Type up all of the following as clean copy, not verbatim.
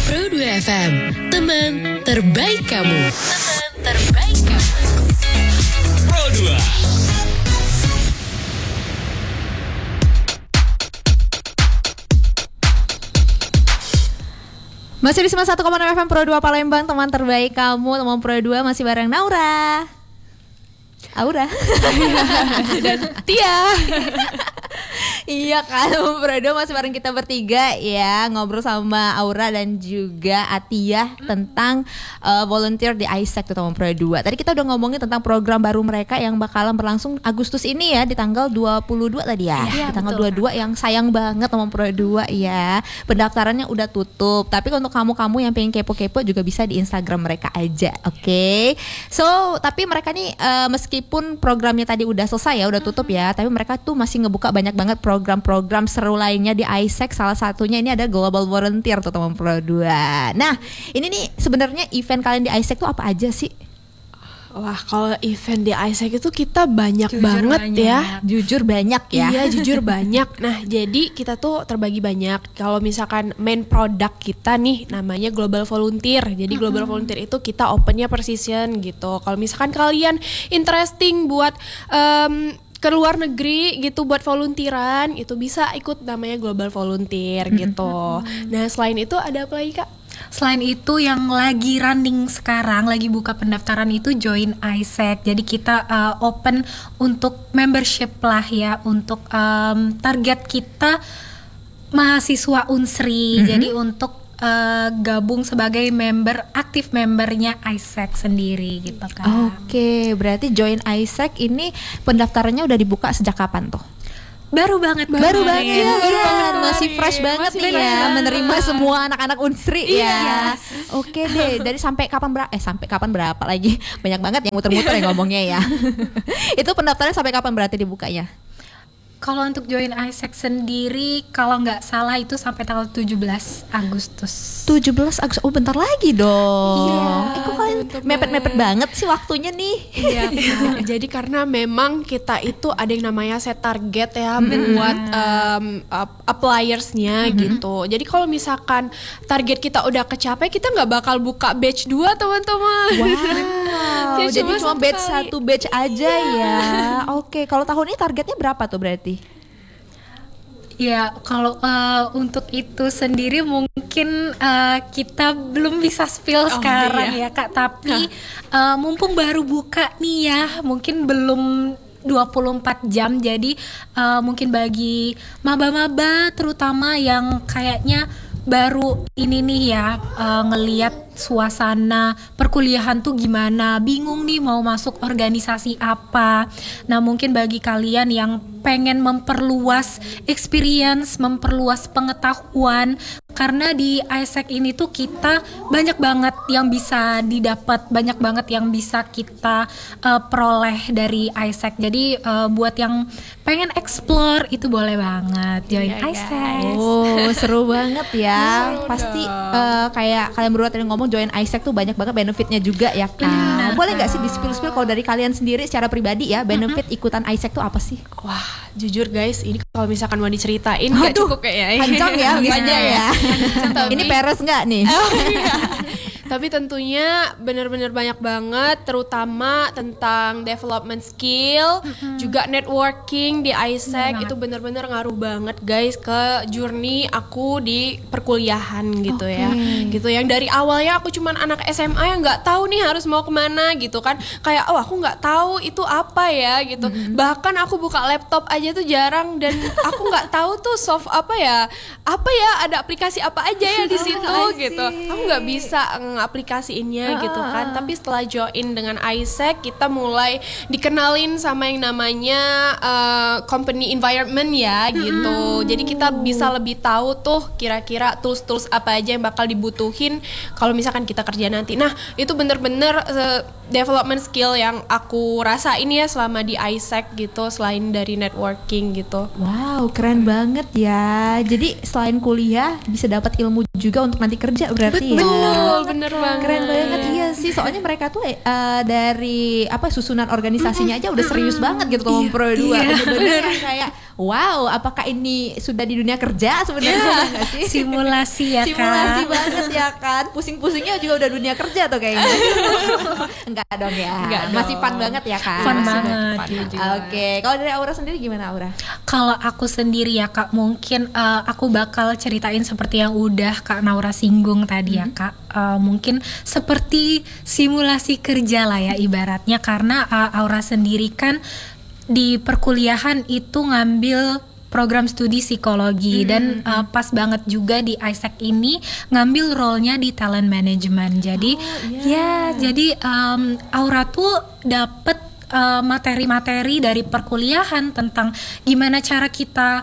Pro2 FM, teman terbaik kamu. Teman terbaik kamu. Pro2. Masih di 91,6 FM Pro2 Palembang, teman terbaik kamu. Teman Pro2 masih bareng Naura, Aura dan Tia. Iya kan, Pro2 masih bareng kita bertiga ya, ngobrol sama Aura dan juga Atia tentang volunteer di ISEC tuh teman Pro2. Tadi kita udah ngomongin tentang program baru mereka yang bakalan berlangsung Agustus ini ya, di tanggal 22 tadi ya. Di tanggal betul, 22 yang sayang banget teman Pro2 ya. Pendaftarannya udah tutup, tapi untuk kamu-kamu yang pengen kepo-kepo juga bisa di Instagram mereka aja, oke? So, tapi mereka nih meskipun programnya tadi udah selesai ya, udah tutup ya, tapi mereka tuh masih ngebuka banyak banget program-program seru lainnya di ISEC. Salah satunya ini ada Global Volunteer tuh teman Pro2. Nah, ini nih sebenarnya event kalian di ISEC tuh apa aja sih? Wah, kalau event di ISEC itu kita banyak banget ya. Jujur banyak ya. Iya, jujur banyak. Nah, jadi kita tuh terbagi banyak. Kalau misalkan main produk kita nih namanya Global Volunteer. Jadi Global Volunteer itu kita opennya per season gitu. Kalau misalkan kalian interesting buat ke luar negeri gitu buat volunteeran, itu bisa ikut namanya Global Volunteer gitu. Nah, selain itu ada apa lagi, Kak? Selain itu yang lagi running sekarang, lagi buka pendaftaran itu Join ISEC. Jadi kita open untuk membership lah ya, untuk target kita mahasiswa Unsri. Jadi untuk gabung sebagai aktif membernya ISEC sendiri gitu kan. Oke, berarti Join ISEC ini pendaftarannya udah dibuka sejak kapan tuh? Baru banget ya, masih fresh banget nih ya, menerima semua anak-anak Unsri ya. Oke deh, dari sampai kapan berapa lagi? Banyak banget yang muter-muter ya ngomongnya ya. Itu pendaftarannya sampai kapan berarti dibukanya? Kalau untuk Join ISEC sendiri, kalau nggak salah itu sampai tanggal 17 Agustus. 17 Agustus, oh bentar lagi dong. Iya. Kok kalian mepet-mepet banget sih waktunya nih? Iya. Jadi karena memang kita itu ada yang namanya set target ya buat appliersnya gitu. Jadi kalau misalkan target kita udah kecapai, kita nggak bakal buka batch 2 teman-teman. Wow. Jadi cuma batch 1 batch aja ya. Oke, kalau tahun ini targetnya berapa tuh berarti? Ya, kalau untuk itu sendiri mungkin kita belum bisa spill sekarang ya Kak. Tapi mumpung baru buka nih ya, mungkin belum 24 jam. Jadi mungkin bagi maba-maba terutama yang kayaknya baru ini nih ya, ngelihat suasana perkuliahan tuh gimana, bingung nih mau masuk organisasi apa. Nah, mungkin bagi kalian yang pengen memperluas experience, memperluas pengetahuan, karena di ISEC ini tuh kita banyak banget yang bisa didapat, banyak banget yang bisa kita peroleh dari ISEC. Jadi buat yang pengen explore itu boleh banget join ISEC. Oh, seru banget ya. Pasti kayak kalian berdua tadi ngomong, join ISEC tuh banyak banget benefitnya juga ya kan. Boleh nggak sih di spill kalau dari kalian sendiri secara pribadi ya, benefit ikutan ISEC tuh apa sih? Wah, jujur guys, ini kalau misalkan mau diceritain nggak cukup kayaknya. Panjang ya listnya ya. Ini peres nggak nih? Tapi tentunya benar-benar banyak banget, terutama tentang development skill, juga networking di ISEC itu benar-benar ngaruh banget guys ke journey aku di perkuliahan gitu ya. Gitu yang dari awalnya aku cuman anak SMA yang nggak tahu nih harus mau kemana gitu kan, kayak aku nggak tahu itu apa ya gitu. Bahkan aku buka laptop aja tuh jarang, dan aku nggak tahu tuh apa ya ada aplikasi apa aja ya di situ gitu. Aku nggak bisa aplikasiinnya gitu kan. Tapi setelah join dengan ISEC, kita mulai dikenalin sama yang namanya company environment ya gitu. Jadi kita bisa lebih tahu tuh kira-kira tools-tools apa aja yang bakal dibutuhin kalau misalkan kita kerja nanti. Nah, itu bener-bener development skill yang aku rasain ya selama di ISEC gitu, selain dari networking gitu. Wow, keren banget ya. Jadi selain kuliah bisa dapat ilmu juga untuk nanti kerja berarti ya. Bener bener banget. Keren banget, iya sih. Soalnya mereka tuh dari susunan organisasinya aja udah serius banget gitu kalau Pro 2. Bener-bener yang kayak wow, apakah ini sudah di dunia kerja sebenarnya nggak sih? Simulasi ya, Simulasi Kak. banget ya kan. Pusing-pusingnya juga udah dunia kerja tuh kayaknya. Enggak dong ya. Masih fun banget ya kan. Fun banget. Oke, kalau dari Aura sendiri gimana Aura? Kalau aku sendiri ya Kak, mungkin aku bakal ceritain seperti yang udah Kak Naura singgung tadi ya Kak. Mungkin seperti simulasi kerja lah ya ibaratnya, karena Aura sendiri kan di perkuliahan itu ngambil program studi psikologi dan pas banget juga di ISEC ini ngambil role-nya di talent management. Jadi jadi Aura tuh dapet materi-materi dari perkuliahan tentang gimana cara kita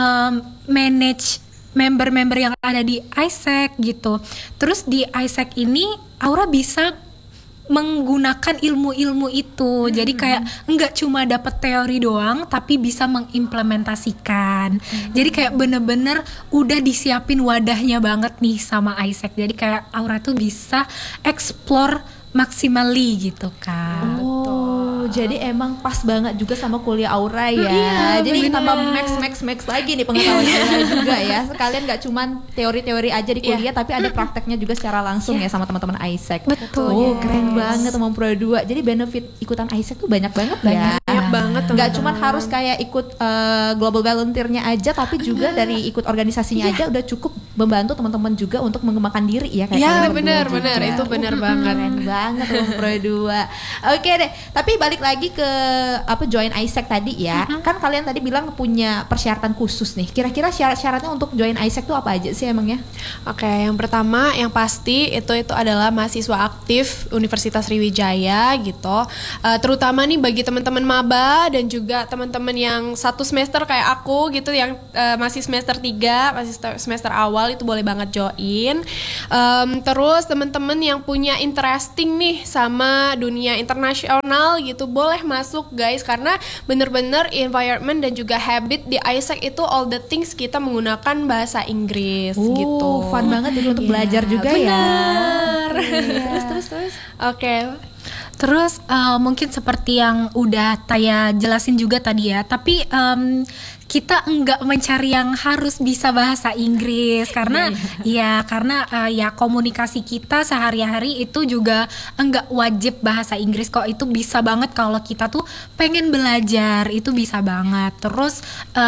manage member-member yang ada di ISEC gitu. Terus di ISEC ini Aura bisa menggunakan ilmu-ilmu itu. Jadi kayak enggak cuma dapat teori doang tapi bisa mengimplementasikan. Jadi kayak bener-bener udah disiapin wadahnya banget nih sama ISEC. Jadi kayak Aura tuh bisa explore maximally gitu kan. Jadi emang pas banget juga sama kuliah Aura ya. Jadi tambah max lagi nih pengetahuannya juga ya. Sekalian nggak cuman teori-teori aja di kuliah, tapi ada prakteknya juga secara langsung ya sama teman-teman ISEC. Betul. Keren banget teman Pro 2. Jadi benefit ikutan ISEC tuh banyak banget ya. Banyak banget. Nggak cuman harus kayak ikut global volunteer-nya aja, tapi juga dari ikut organisasinya aja udah cukup membantu teman-teman juga untuk mengembangkan diri ya. Iya benar itu benar banget. Keren banget teman Pro 2. Oke deh, tapi balik lagi ke join ISEC tadi ya. Kan kalian tadi bilang punya persyaratan khusus nih. Kira-kira syarat-syaratnya untuk join ISEC tuh apa aja sih emangnya? Oke, yang pertama yang pasti itu adalah mahasiswa aktif Universitas Sriwijaya gitu. Terutama nih bagi teman-teman maba dan juga teman-teman yang satu semester kayak aku gitu yang masih semester 3, masih semester awal itu boleh banget join. Terus teman-teman yang punya interesting nih sama dunia internasional gitu boleh masuk guys, karena bener-bener environment dan juga habit di ISEC itu all the things kita menggunakan bahasa Inggris gitu. Fun banget juga untuk belajar juga bener. ya. Terus. Oke. Terus mungkin seperti yang udah Taya jelasin juga tadi ya, tapi kita enggak mencari yang harus bisa bahasa Inggris karena karena komunikasi kita sehari-hari itu juga enggak wajib bahasa Inggris kok. Itu bisa banget kalau kita tuh pengen belajar, itu bisa banget. Terus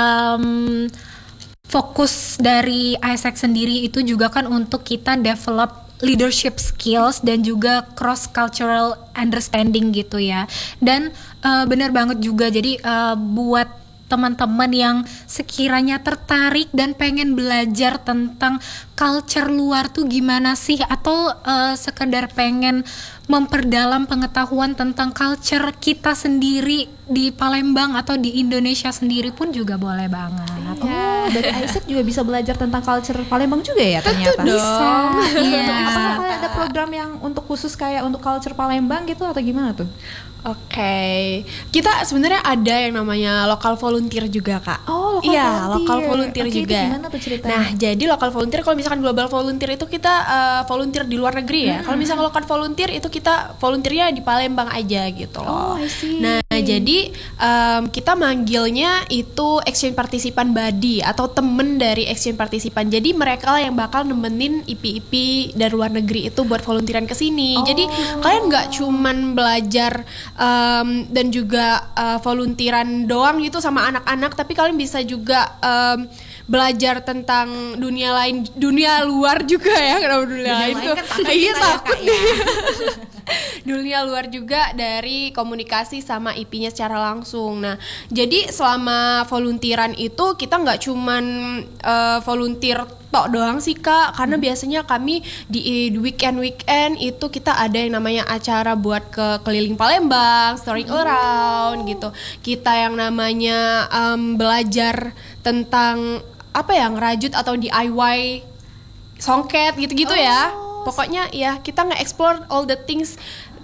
fokus dari ISEC sendiri itu juga kan untuk kita develop leadership skills dan juga cross cultural understanding gitu ya. Dan benar banget juga, jadi buat teman-teman yang sekiranya tertarik dan pengen belajar tentang culture luar tuh gimana sih, atau sekedar pengen memperdalam pengetahuan tentang culture kita sendiri di Palembang atau di Indonesia sendiri pun juga boleh banget. Dari ISEC juga bisa belajar tentang culture Palembang juga ya ternyata. Bisa. Apakah kalian ada program yang untuk khusus kayak untuk culture Palembang gitu atau gimana tuh? Oke, kita sebenarnya ada yang namanya lokal volunteer juga kak. Oh, lokal volunteer juga. Itu gimana tuh ceritanya? Nah, jadi lokal volunteer, kalau misalkan global volunteer itu kita volunteer di luar negeri ya. Kalau misalkan lokal volunteer itu kita volunteernya di Palembang aja gitu loh. I see. Nah, jadi kita manggilnya itu exchange partisipan buddy atau temen dari exchange partisipan. Jadi mereka lah yang bakal nemenin IP-IP dari luar negeri itu buat volunteeran ke sini. Jadi kalian nggak cuman belajar dan juga volunteeran doang gitu sama anak-anak, tapi kalian bisa juga belajar tentang dunia lain, dunia luar juga ya. Kenapa dunia lain tuh? Iya takut deh. Dunia luar juga dari komunikasi sama IP-nya secara langsung. Nah, jadi selama volunteeran itu kita nggak cuman volunteer tok doang sih kak, karena biasanya kami di weekend itu kita ada yang namanya acara buat ke keliling Palembang, touring around gitu. Kita yang namanya belajar tentang ngerajut atau DIY songket gitu-gitu ya. Pokoknya ya kita nge-explore all the things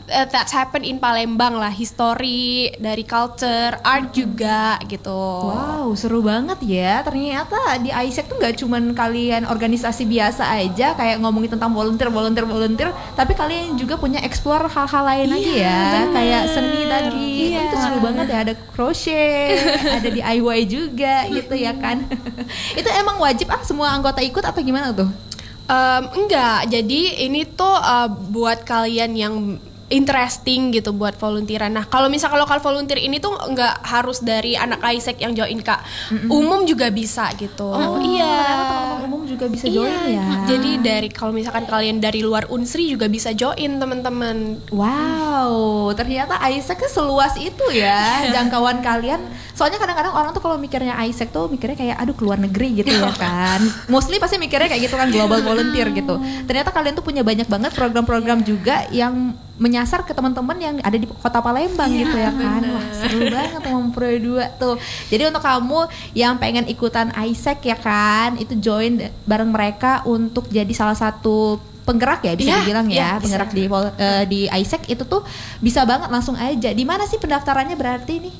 that's happen in Palembang lah, history dari culture, art juga gitu. Wow, seru banget ya. Ternyata di ISEC tuh nggak cuman kalian organisasi biasa aja kayak ngomongin tentang volunteer, tapi kalian juga punya explore hal-hal lain lagi ya, kayak seni tadi. Itu seru banget ya, ada crochet, ada DIY juga gitu ya kan. Itu emang wajib semua anggota ikut apa gimana tuh? Enggak, jadi ini tuh buat kalian yang interesting gitu buat volunteeran. Nah, kalau misalkan lokal volunteer ini tuh nggak harus dari anak ISEC yang join Kak. Umum juga bisa gitu. Iya. Teman-teman umum juga bisa join ya. Jadi dari kalau misalkan kalian dari luar Unsri juga bisa join teman-teman. Wow, ternyata ISEC seluas itu ya jangkauan kalian. Soalnya kadang-kadang orang tuh kalau mikirnya ISEC tuh mikirnya kayak aduh keluar negeri gitu ya kan. Mostly pasti mikirnya kayak gitu kan, global volunteer gitu. Ternyata kalian tuh punya banyak banget program-program juga yang menyasar ke teman-teman yang ada di kota Palembang gitu ya kan. Wah, seru banget teman Pro 2 tuh. Jadi untuk kamu yang pengen ikutan ISEC ya kan, itu join bareng mereka untuk jadi salah satu penggerak ya bisa dibilang ya, penggerak di ISEC itu tuh bisa banget langsung aja. Di mana sih pendaftarannya berarti nih?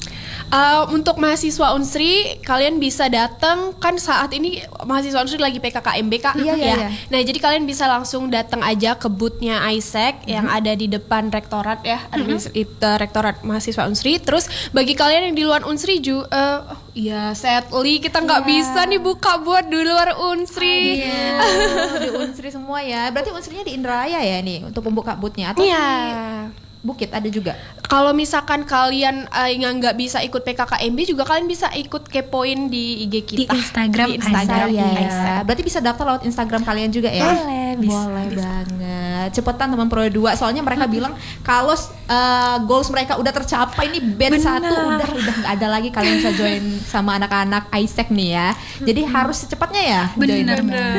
Untuk mahasiswa Unsri kalian bisa datang, kan saat ini mahasiswa Unsri lagi PKKMB Kak. Iya. Nah jadi kalian bisa langsung datang aja ke booth-nya ISEC yang ada di depan rektorat ya, rektorat mahasiswa Unsri. Terus bagi kalian yang di luar Unsri juga, sadly kita nggak bisa nih buka buat di luar Unsri. Di Unsri semua ya. Berarti Unsrinya di Indralaya ya nih untuk membuka booth-nya atau di Bukit ada juga? Kalau misalkan kalian yang nggak bisa ikut PKKMB juga kalian bisa ikut kepoin di IG kita. Di Instagram ya. Berarti bisa daftar lewat Instagram kalian juga ya? Boleh banget. Cepetan teman Pro 2. Soalnya mereka bilang kalau goals mereka udah tercapai nih batch 1 udah nggak ada lagi kalian bisa join sama anak-anak ISEC nih ya. Jadi harus secepatnya ya. Bener.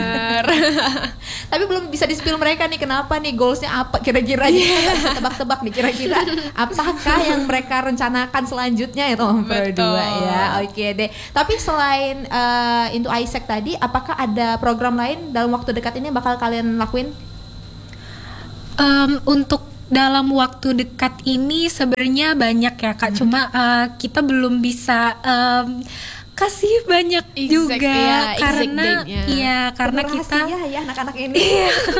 Tapi belum bisa di-spill mereka nih kenapa nih goalsnya apa kira-kira tebak-tebak nih kira-kira apakah yang mereka rencanakan selanjutnya ya teman Pro 2 ya. Oke deh. Tapi selain Into ISEC tadi, apakah ada program lain dalam waktu dekat ini yang bakal kalian lakuin? Untuk dalam waktu dekat ini sebenarnya banyak ya Kak. Cuma kita belum bisa kasih banyak juga karena kita ya anak-anak ini.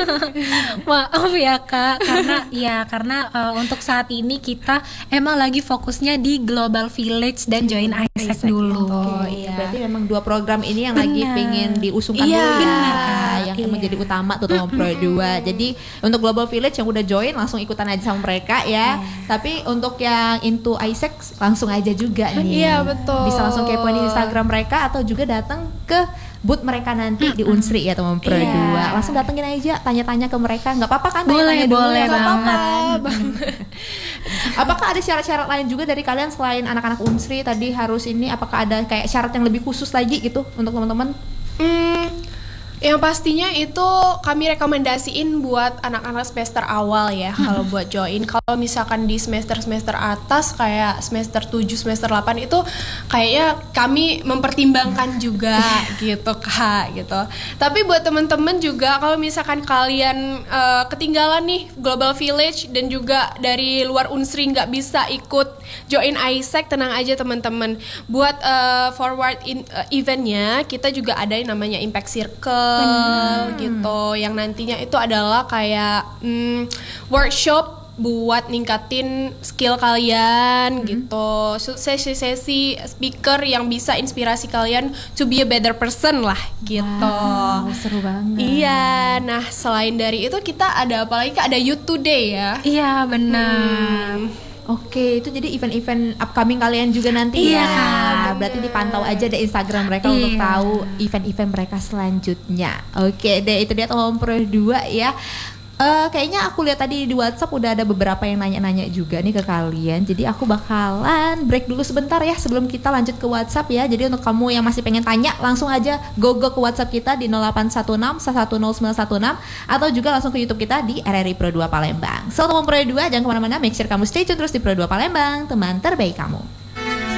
Maaf ya Kak, karena untuk saat ini kita emang lagi fokusnya di Global Village dan join ISEC dulu. Berarti memang 2 program ini yang lagi pengen diusungkan dulu ya, yang menjadi utama tuh teman Pro 2. Jadi untuk Global Village yang udah join langsung ikutan aja sama mereka ya. Tapi untuk yang Into ISEC langsung aja juga nih. Iya betul. Bisa langsung kepoin di Instagram mereka atau juga datang ke booth mereka nanti di Unsri ya teman Pro 2. Langsung datengin aja, tanya-tanya ke mereka. Nggak apa-apa kan? Boleh banget. Apakah ada syarat-syarat lain juga dari kalian selain anak-anak Unsri tadi harus ini? Apakah ada kayak syarat yang lebih khusus lagi gitu untuk teman-teman? Yang pastinya itu kami rekomendasiin buat anak-anak semester awal ya kalau buat join. Kalau misalkan di semester-semester atas kayak semester 7, semester 8 itu kayaknya kami mempertimbangkan juga gitu Kak gitu. Tapi buat teman-teman juga kalau misalkan kalian ketinggalan nih Global Village dan juga dari luar Unsri nggak bisa ikut join ISEC, tenang aja teman-teman. Buat forward eventnya kita juga ada yang namanya Impact Circle gitu, yang nantinya itu adalah kayak workshop buat ningkatin skill kalian gitu, sesi-sesi speaker yang bisa inspirasi kalian to be a better person lah gitu. Wow, seru banget. Iya, nah selain dari itu kita ada apa lagi Kak? Ada Youth Today ya. Iya benar. Oke, itu jadi event-event upcoming kalian juga nanti ya. Berarti dipantau aja deh Instagram mereka untuk tahu event-event mereka selanjutnya. Oke deh, itu dia teman Pro 2 ya. Kayaknya aku lihat tadi di WhatsApp udah ada beberapa yang nanya-nanya juga nih ke kalian. Jadi aku bakalan break dulu sebentar ya sebelum kita lanjut ke WhatsApp ya. Jadi untuk kamu yang masih pengen tanya, langsung aja go ke WhatsApp kita di 0816 110916 atau juga langsung ke YouTube kita di RRI Pro 2 Palembang. So teman Pro 2 jangan kemana-mana, make sure kamu stay tune terus di Pro 2 Palembang, teman terbaik kamu.